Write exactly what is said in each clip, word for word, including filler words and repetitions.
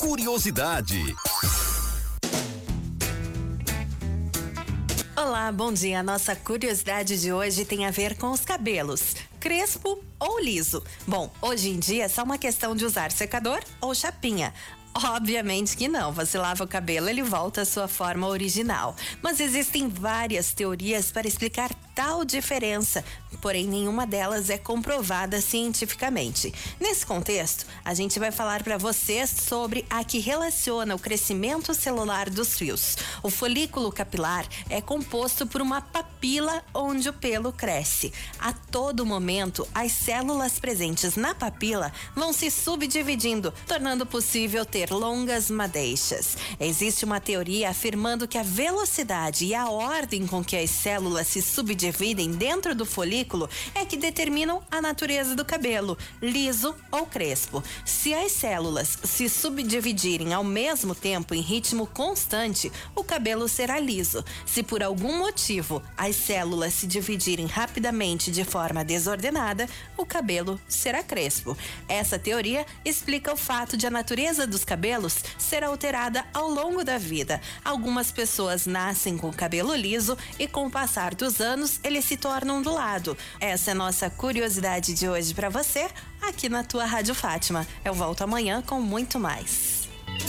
curiosidade. Olá, bom dia. A nossa curiosidade de hoje tem a ver com os cabelos, crespo ou liso. Bom, hoje em dia é só uma questão de usar secador ou chapinha. Obviamente que não, você lava o cabelo, ele volta à sua forma original. Mas existem várias teorias para explicar tal diferença, porém nenhuma delas é comprovada cientificamente. Nesse contexto, a gente vai falar para vocês sobre a que relaciona o crescimento celular dos fios. O folículo capilar é composto por uma papila onde o pelo cresce. A todo momento, as células presentes na papila vão se subdividindo, tornando possível ter longas madeixas. Existe uma teoria afirmando que a velocidade e a ordem com que as células se subdividem dentro do folículo é que determinam a natureza do cabelo, liso ou crespo. Se as células se subdividirem ao mesmo tempo em ritmo constante, o cabelo será liso. Se por algum motivo as células se dividirem rapidamente de forma desordenada, o cabelo será crespo. Essa teoria explica o fato de a natureza dos cabelos ser alterada ao longo da vida. Algumas pessoas nascem com o cabelo liso e com o passar dos anos eles se tornam ondulado. Essa é a nossa curiosidade de hoje para você, aqui na tua Rádio Fátima. Eu volto amanhã com muito mais.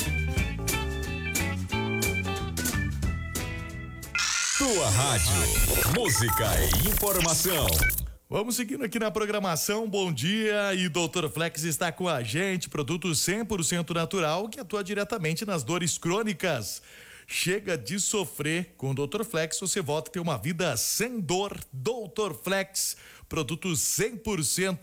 Tua rádio, música e informação. Vamos seguindo aqui na programação. Bom dia, e doutor Flex está com a gente, produto cem por cento natural que atua diretamente nas dores crônicas. Chega de sofrer. Com o doutor Flex você volta a ter uma vida sem dor. doutor Flex, produto cem por cento